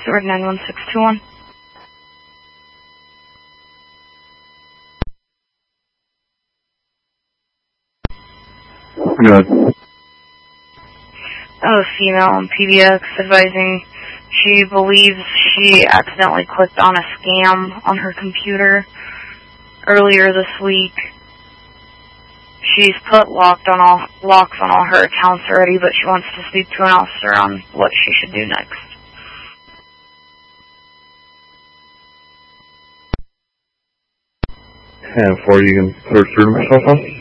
Sword 91621. Good. A female on PBX advising she believes she accidentally clicked on a scam on her computer earlier this week. She's put locks on all her accounts already, but she wants to speak to an officer on what she should do next. And before you can search through my cell phone?